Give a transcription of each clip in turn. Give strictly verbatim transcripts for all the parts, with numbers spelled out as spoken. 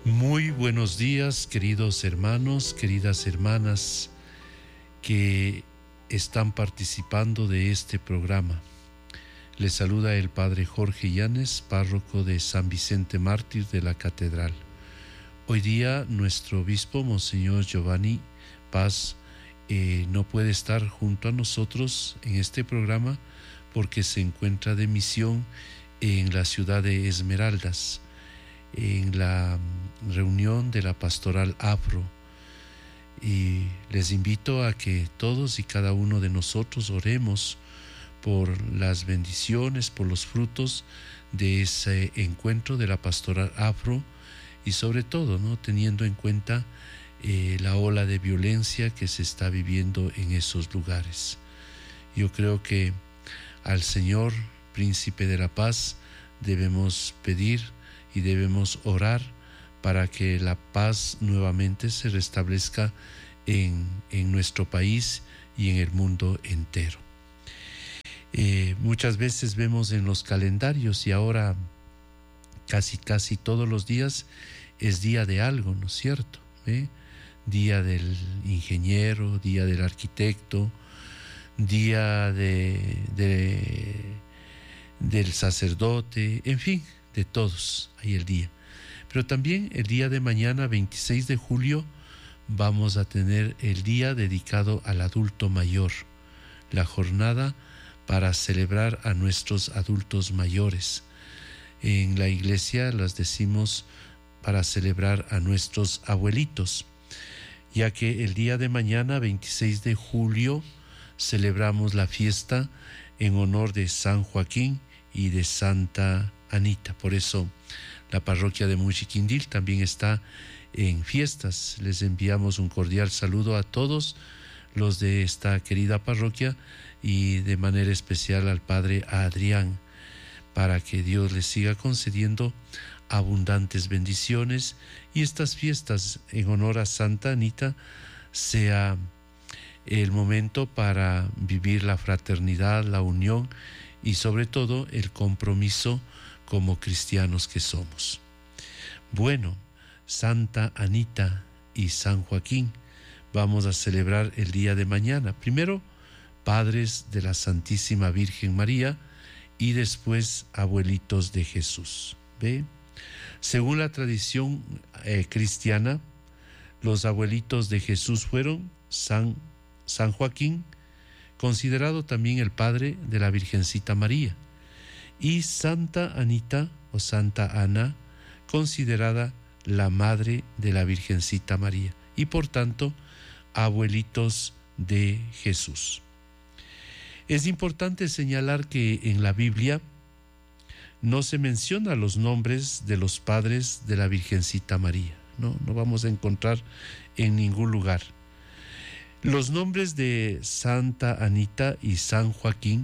Muy buenos días, queridos hermanos, queridas hermanas que están participando de este programa. Les saluda el Padre Jorge Llanes, párroco de San Vicente Mártir de la Catedral. Hoy día nuestro obispo, Monseñor Giovanni Paz, eh, no puede estar junto a nosotros en este programa porque se encuentra de misión en la ciudad de Esmeraldas, en la reunión de la Pastoral Afro, y les invito a que todos y cada uno de nosotros oremos por las bendiciones, por los frutos de ese encuentro de la Pastoral Afro y sobre todo, ¿no?, teniendo en cuenta eh, la ola de violencia que se está viviendo en esos lugares. Yo creo que al Señor, Príncipe de la Paz, debemos pedir y debemos orar para que la paz nuevamente se restablezca en, en nuestro país y en el mundo entero. Eh, muchas veces vemos en los calendarios y ahora casi casi todos los días es día de algo, ¿no es cierto? ¿Eh? Día del ingeniero, día del arquitecto, día de, de, del sacerdote, en fin, de todos hay el día. Pero también el día de mañana, veintiséis de julio, vamos a tener el día dedicado al adulto mayor, la jornada para celebrar a nuestros adultos mayores. En la iglesia las decimos para celebrar a nuestros abuelitos, ya que el día de mañana, veintiséis de julio, celebramos la fiesta en honor de San Joaquín y de Santa Anita. Por eso la parroquia de Muchiquindil también está en fiestas. Les enviamos un cordial saludo a todos los de esta querida parroquia y de manera especial al Padre Adrián, para que Dios les siga concediendo abundantes bendiciones y estas fiestas en honor a Santa Anita sea el momento para vivir la fraternidad, la unión y sobre todo el compromiso como cristianos que somos. Bueno, Santa Anita y San Joaquín vamos a celebrar el día de mañana. Primero, padres de la Santísima Virgen María y después abuelitos de Jesús. ¿Ve? Según la tradición eh, cristiana, los abuelitos de Jesús fueron San, San Joaquín, considerado también el padre de la Virgencita María, y Santa Anita o Santa Ana, considerada la madre de la Virgencita María, y por tanto, abuelitos de Jesús. Es importante señalar que en la Biblia no se menciona los nombres de los padres de la Virgencita María, no, no vamos a encontrar en ningún lugar. Los nombres de Santa Anita y San Joaquín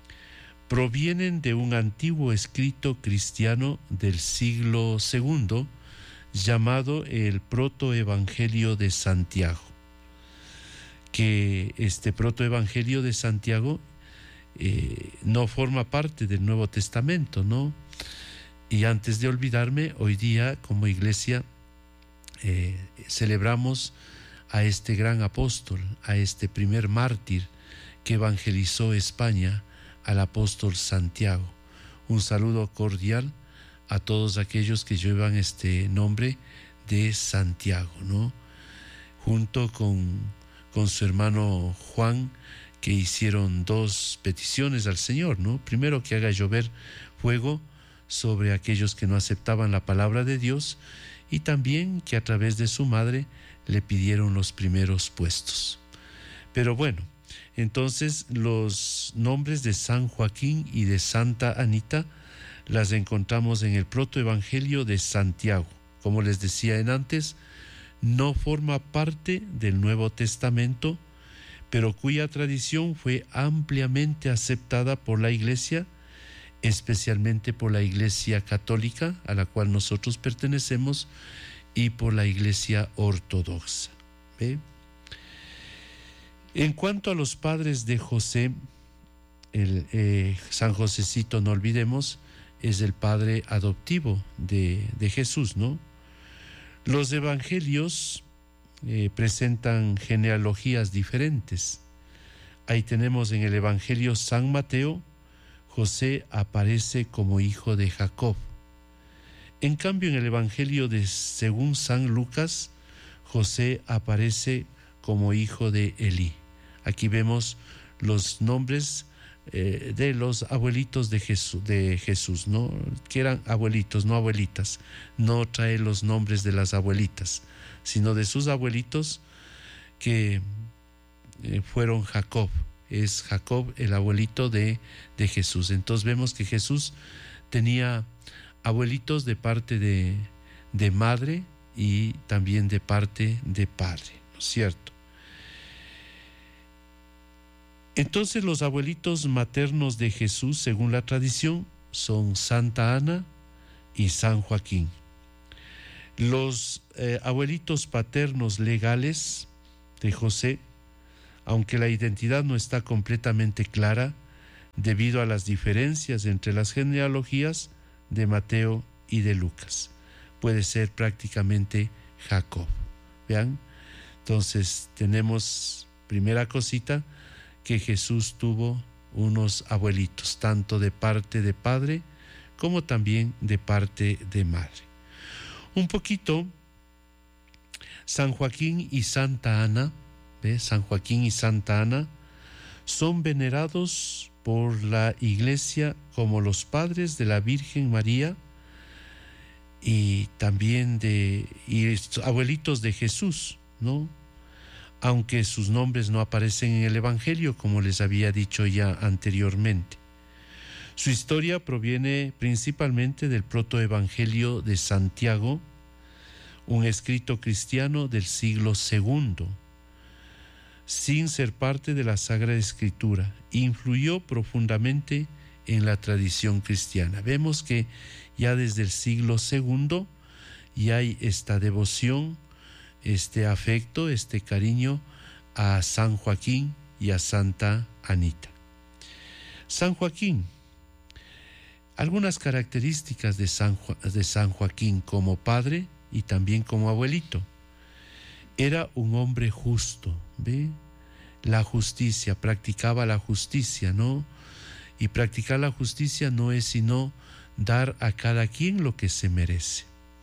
provienen de un antiguo escrito cristiano del siglo segundo llamado el Protoevangelio de Santiago, que este Protoevangelio de Santiago eh, no forma parte del Nuevo Testamento, ¿no? Y antes de olvidarme, hoy día como iglesia eh, celebramos a este gran apóstol, a este primer mártir que evangelizó España, al apóstol Santiago. Un saludo cordial a todos aquellos que llevan este nombre de Santiago, ¿no? Junto con, con su hermano Juan, que hicieron dos peticiones al Señor, ¿no? Primero, que haga llover fuego sobre aquellos que no aceptaban la palabra de Dios, y también que a través de su madre le pidieron los primeros puestos. Pero bueno, entonces los nombres de San Joaquín y de Santa Anita las encontramos en el Protoevangelio de Santiago. Como les decía en antes, no forma parte del Nuevo Testamento, pero cuya tradición fue ampliamente aceptada por la Iglesia, especialmente por la Iglesia Católica, a la cual nosotros pertenecemos, y por la Iglesia Ortodoxa. ¿Ve? En cuanto a los padres de José, el, eh, San Josecito, no olvidemos, es el padre adoptivo de, de Jesús, ¿no? Los evangelios eh, presentan genealogías diferentes. Ahí tenemos en el Evangelio San Mateo, José aparece como hijo de Jacob. En cambio, en el Evangelio de según San Lucas, José aparece como hijo de Elí. Aquí vemos los nombres eh, de los abuelitos de Jesús, de Jesús, ¿no? Que eran abuelitos, no abuelitas. No trae los nombres de las abuelitas, sino de sus abuelitos que eh, fueron Jacob. Es Jacob el abuelito de, de Jesús. Entonces vemos que Jesús tenía abuelitos de parte de, de madre y también de parte de padre, ¿no es cierto? Entonces los abuelitos maternos de Jesús, según la tradición, son Santa Ana y San Joaquín. Los eh, abuelitos paternos legales de José, aunque la identidad no está completamente clara, debido a las diferencias entre las genealogías de Mateo y de Lucas, puede ser prácticamente Jacob. ¿Vean? Entonces tenemos, primera cosita, que Jesús tuvo unos abuelitos, tanto de parte de padre como también de parte de madre. Un poquito, San Joaquín y Santa Ana, ¿ve? San Joaquín y Santa Ana son venerados por la Iglesia como los padres de la Virgen María y también de y abuelitos de Jesús, ¿no? Aunque sus nombres no aparecen en el Evangelio, como les había dicho ya anteriormente. Su historia proviene principalmente del protoevangelio de Santiago, un escrito cristiano del siglo segundo, sin ser parte de la Sagrada Escritura. Influyó profundamente en la tradición cristiana. Vemos que ya desde el siglo segundo ya hay esta devoción, este afecto, este cariño a San Joaquín y a Santa Anita. San Joaquín, algunas características de San, de San Joaquín como padre y también como abuelito. Era un hombre justo, ¿ve? La justicia, practicaba la justicia, ¿no? Y practicar la justicia no es sino dar a cada quien lo que se merece.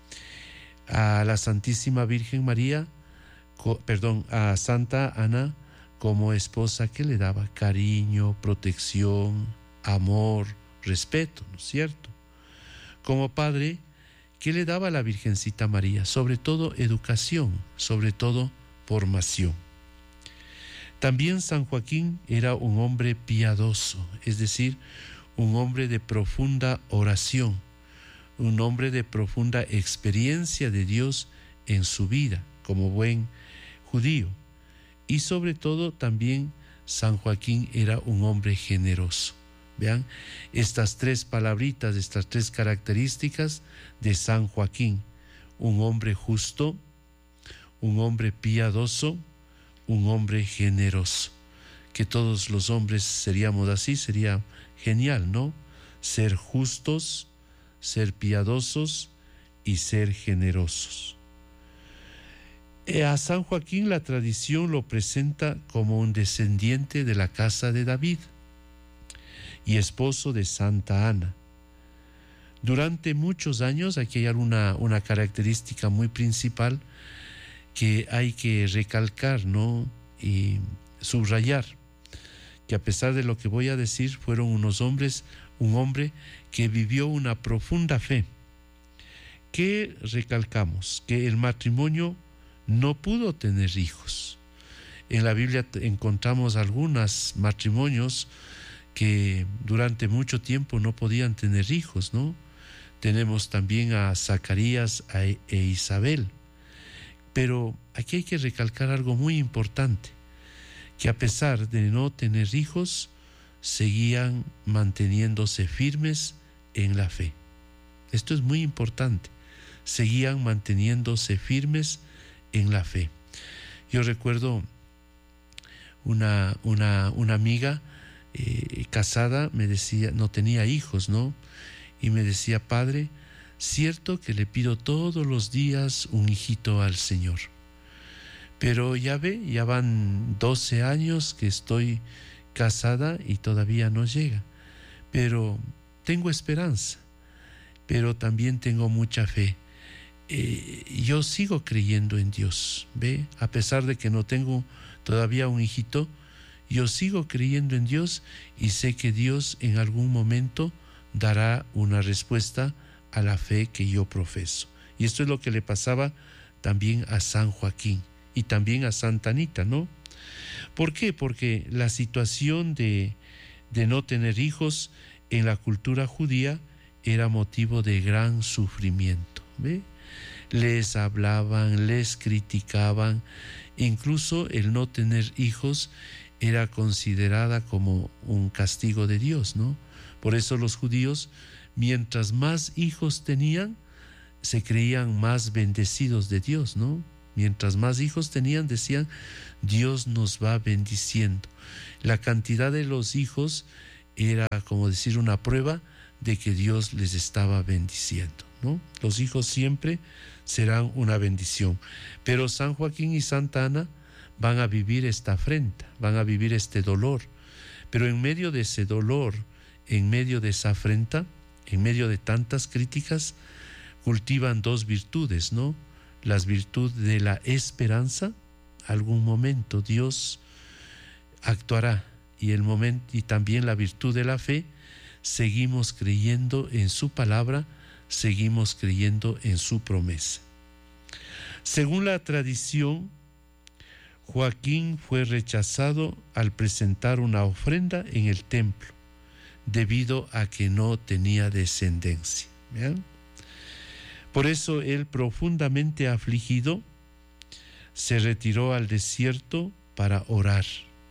A la Santísima Virgen María, co, perdón, a Santa Ana como esposa que le daba cariño, protección, amor, respeto, ¿no es cierto? Como padre, ¿qué le daba a la Virgencita María? Sobre todo educación, sobre todo formación. También San Joaquín era un hombre piadoso, es decir, un hombre de profunda oración, un hombre de profunda experiencia de Dios en su vida como buen judío. Y sobre todo también San Joaquín era un hombre generoso. Vean, estas tres palabritas, estas tres características de San Joaquín: un hombre justo, un hombre piadoso, un hombre generoso. Que todos los hombres seríamos así, sería genial, ¿no? Ser justos, ser piadosos y ser generosos. A San Joaquín la tradición lo presenta como un descendiente de la casa de David y esposo de Santa Ana. Durante muchos años, aquí hay una, una característica muy principal que hay que recalcar, ¿no? Y subrayar, que a pesar de lo que voy a decir, fueron unos hombres, un hombre que vivió una profunda fe. ¿Qué recalcamos? Que el matrimonio no pudo tener hijos. En la Biblia encontramos algunos matrimonios que durante mucho tiempo no podían tener hijos, ¿no? Tenemos también a Zacarías e Isabel. Pero aquí hay que recalcar algo muy importante, que a pesar de no tener hijos, seguían manteniéndose firmes en la fe. Esto es muy importante, seguían manteniéndose firmes en la fe. Yo recuerdo una, una, una amiga eh, casada, me decía, no tenía hijos, ¿no? Y me decía: padre, cierto que le pido todos los días un hijito al Señor. Pero ya ve, ya van doce años que estoy casada y todavía no llega. Pero tengo esperanza, pero también tengo mucha fe. Eh, yo sigo creyendo en Dios, ¿ve? A pesar de que no tengo todavía un hijito, yo sigo creyendo en Dios y sé que Dios en algún momento dará una respuesta a la fe que yo profeso. Y esto es lo que le pasaba también a San Joaquín y también a Santa Anita, ¿no? ¿Por qué? Porque la situación de, de no tener hijos en la cultura judía era motivo de gran sufrimiento, ¿ve? Les hablaban, les criticaban, incluso el no tener hijos era considerada como un castigo de Dios, ¿no? Por eso los judíos, mientras más hijos tenían, se creían más bendecidos de Dios, ¿no? Mientras más hijos tenían, decían, Dios nos va bendiciendo. La cantidad de los hijos era, como decir, una prueba de que Dios les estaba bendiciendo, ¿no? Los hijos siempre serán una bendición. Pero San Joaquín y Santa Ana van a vivir esta afrenta, van a vivir este dolor. Pero en medio de ese dolor, en medio de esa afrenta, en medio de tantas críticas, cultivan dos virtudes, ¿no? La virtud de la esperanza, algún momento Dios actuará, y el momento, y también la virtud de la fe, seguimos creyendo en su palabra, seguimos creyendo en su promesa. Según la tradición, Joaquín fue rechazado al presentar una ofrenda en el templo, debido a que no tenía descendencia. ¿Vean? Por eso él, profundamente afligido, se retiró al desierto para orar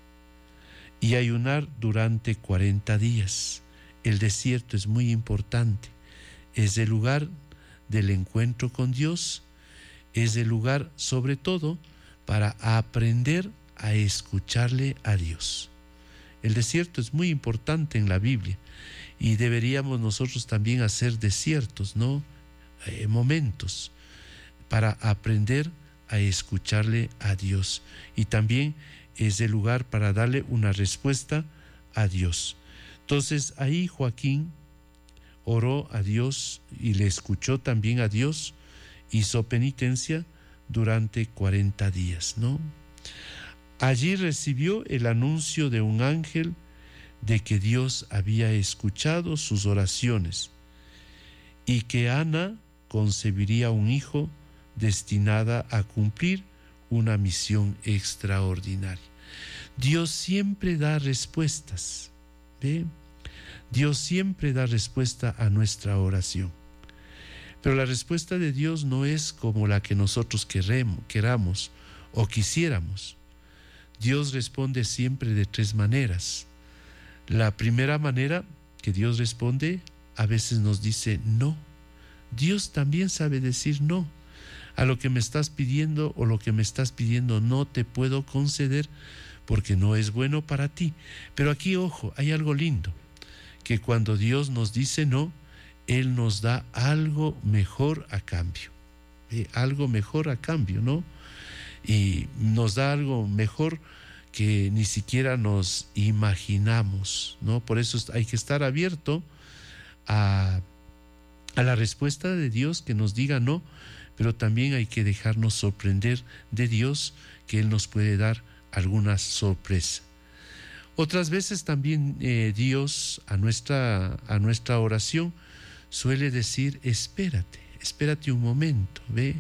y ayunar durante cuarenta días. El desierto es muy importante, es el lugar del encuentro con Dios, es el lugar sobre todo para aprender a escucharle a Dios. El desierto es muy importante en la Biblia y deberíamos nosotros también hacer desiertos, ¿no? Eh, momentos para aprender a escucharle a Dios, y también es el lugar para darle una respuesta a Dios. Entonces ahí Joaquín oró a Dios y le escuchó también a Dios, hizo penitencia durante cuarenta días, ¿no? Allí recibió el anuncio de un ángel de que Dios había escuchado sus oraciones y que Ana concebiría un hijo destinada a cumplir una misión extraordinaria. Dios siempre da respuestas, ¿ve? Dios siempre da respuesta a nuestra oración. Pero la respuesta de Dios no es como la que nosotros queremos, queramos o quisiéramos. Dios responde siempre de tres maneras. La primera manera que Dios responde, a veces nos dice no. Dios también sabe decir no. A lo que me estás pidiendo o lo que me estás pidiendo no te puedo conceder porque no es bueno para ti. Pero aquí, ojo, hay algo lindo, que cuando Dios nos dice no, Él nos da algo mejor a cambio. ¿Eh? Algo mejor a cambio, ¿no? Y nos da algo mejor que ni siquiera nos imaginamos, ¿no? Por eso hay que estar abierto a, a la respuesta de Dios que nos diga no, pero también hay que dejarnos sorprender de Dios, que Él nos puede dar alguna sorpresa. Otras veces también eh, Dios a nuestra, a nuestra oración suele decir espérate, espérate un momento, ¿ve?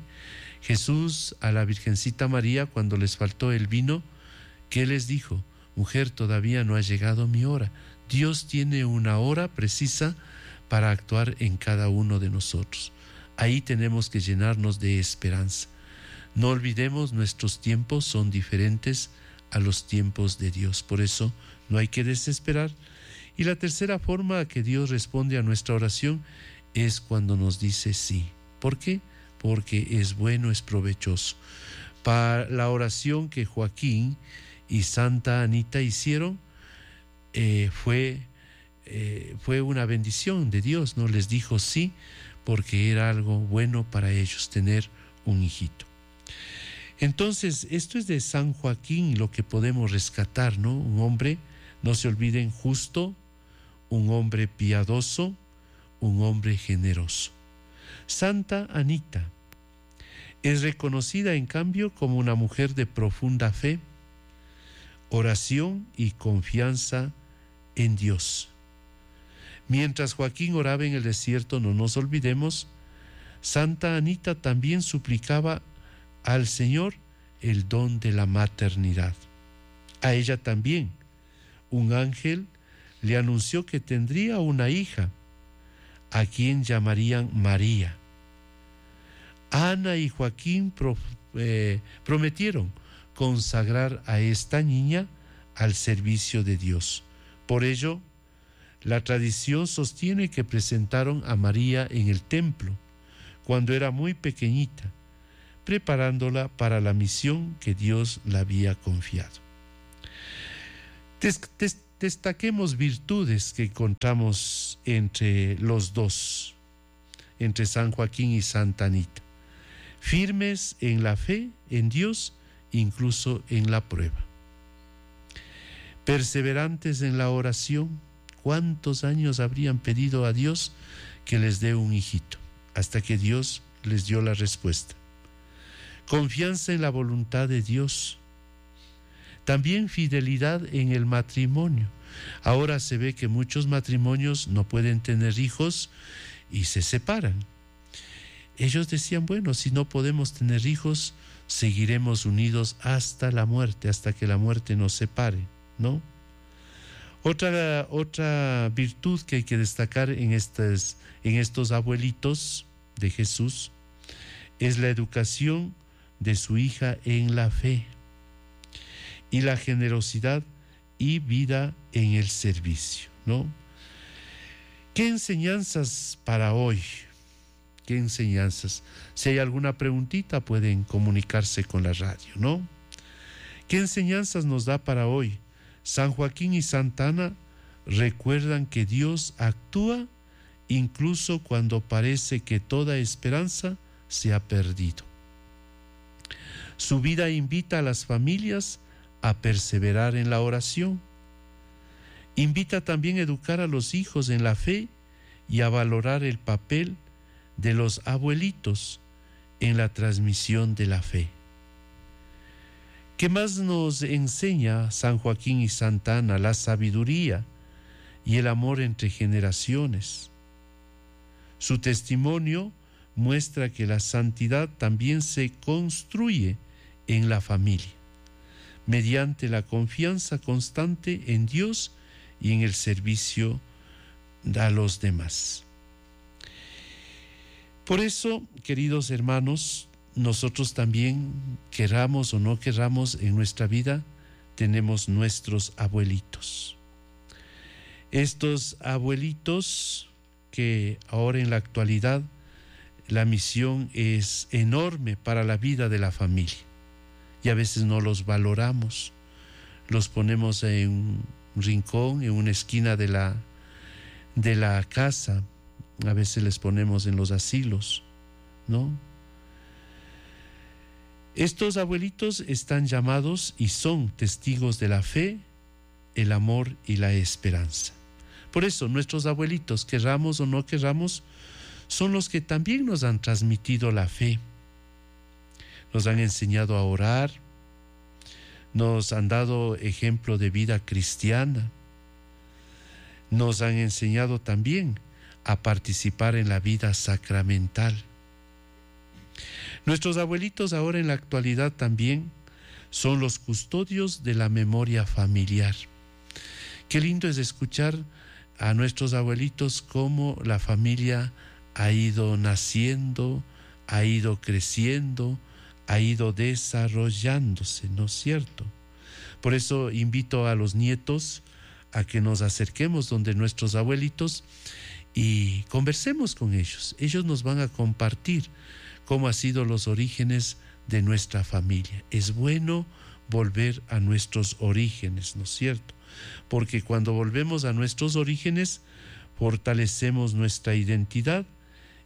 Jesús a la Virgencita María, cuando les faltó el vino, ¿qué les dijo? Mujer, todavía no ha llegado mi hora. Dios tiene una hora precisa para actuar en cada uno de nosotros. Ahí tenemos que llenarnos de esperanza. No olvidemos, nuestros tiempos son diferentes a los tiempos de Dios. Por eso no hay que desesperar. Y la tercera forma que Dios responde a nuestra oración es cuando nos dice sí. ¿Por qué? Porque es bueno, es provechoso. Para la oración que Joaquín y Santa Anita hicieron, eh, fue, eh, fue una bendición de Dios, ¿no? Les dijo sí, porque era algo bueno para ellos tener un hijito. Entonces, esto es de San Joaquín lo que podemos rescatar, ¿no? Un hombre, no se olviden, justo, un hombre piadoso, un hombre generoso. Santa Anita es reconocida en cambio como una mujer de profunda fe, oración y confianza en Dios. Mientras Joaquín oraba en el desierto, no nos olvidemos, Santa Anita también suplicaba al Señor el don de la maternidad. A ella también un ángel le anunció que tendría una hija, a quien llamarían María. Ana y Joaquín pro, eh, prometieron consagrar a esta niña al servicio de Dios. Por ello, la tradición sostiene que presentaron a María en el templo cuando era muy pequeñita, preparándola para la misión que Dios la había confiado. Des, des, destaquemos virtudes que encontramos entre los dos, entre San Joaquín y Santa Anita. Firmes en la fe en Dios, incluso en la prueba. Perseverantes en la oración. ¿Cuántos años habrían pedido a Dios que les dé un hijito? Hasta que Dios les dio la respuesta. Confianza en la voluntad de Dios. También fidelidad en el matrimonio. Ahora se ve que muchos matrimonios no pueden tener hijos y se separan. Ellos decían, bueno, si no podemos tener hijos, seguiremos unidos hasta la muerte, hasta que la muerte nos separe, ¿no? Otra, otra virtud que hay que destacar en, estas, en estos abuelitos de Jesús es la educación de su hija en la fe y la generosidad y vida en el servicio, ¿no? ¿Qué enseñanzas para hoy? ¿Qué enseñanzas? Si hay alguna preguntita pueden comunicarse con la radio, ¿no? ¿Qué enseñanzas nos da para hoy? San Joaquín y Santa Ana recuerdan que Dios actúa incluso cuando parece que toda esperanza se ha perdido. Su vida invita a las familias a perseverar en la oración. Invita también a educar a los hijos en la fe y a valorar el papel de los abuelitos en la transmisión de la fe. ¿Qué más nos enseña San Joaquín y Santa Ana? La sabiduría y el amor entre generaciones. Su testimonio muestra que la santidad también se construye en la familia, mediante la confianza constante en Dios y en el servicio a los demás. Por eso, queridos hermanos, nosotros también, queramos o no queramos en nuestra vida, tenemos nuestros abuelitos. Estos abuelitos que ahora en la actualidad la misión es enorme para la vida de la familia y a veces no los valoramos, los ponemos en un rincón, en una esquina de la, de la casa, a veces les ponemos en los asilos, ¿no? Estos abuelitos están llamados y son testigos de la fe, el amor y la esperanza. Por eso nuestros abuelitos, querramos o no querramos, son los que también nos han transmitido la fe. Nos han enseñado a orar, nos han dado ejemplo de vida cristiana, nos han enseñado también a participar en la vida sacramental. Nuestros abuelitos ahora en la actualidad también son los custodios de la memoria familiar. Qué lindo es escuchar a nuestros abuelitos cómo la familia ha ido naciendo, ha ido creciendo, ha ido desarrollándose, ¿no es cierto? Por eso invito a los nietos a que nos acerquemos donde nuestros abuelitos y conversemos con ellos. Ellos nos van a compartir cómo han sido los orígenes de nuestra familia. Es bueno volver a nuestros orígenes, ¿no es cierto? Porque cuando volvemos a nuestros orígenes, fortalecemos nuestra identidad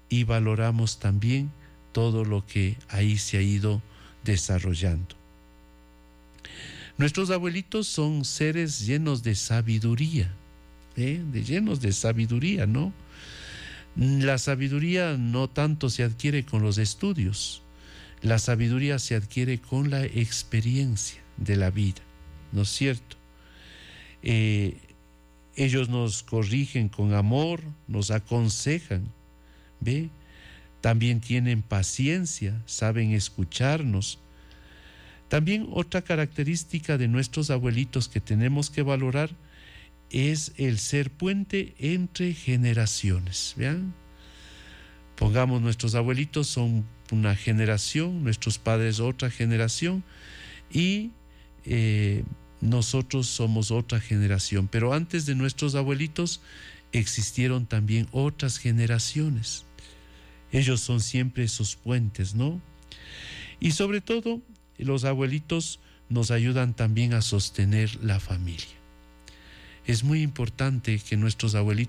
y valoramos también todo lo que ahí se ha ido desarrollando. Nuestros abuelitos son seres llenos de sabiduría, ¿eh? de llenos de sabiduría, ¿no? La sabiduría no tanto se adquiere con los estudios, la sabiduría se adquiere con la experiencia de la vida, ¿no es cierto? Eh, ellos nos corrigen con amor, nos aconsejan, ¿ve? También tienen paciencia, saben escucharnos. También otra característica de nuestros abuelitos que tenemos que valorar es el ser puente entre generaciones. ¿Vean? Pongamos, nuestros abuelitos son una generación, nuestros padres otra generación y eh, nosotros somos otra generación. Pero antes de nuestros abuelitos existieron también otras generaciones. Ellos son siempre esos puentes, ¿no? Y sobre todo, los abuelitos nos ayudan también a sostener la familia. Es muy importante que nuestros abuelitos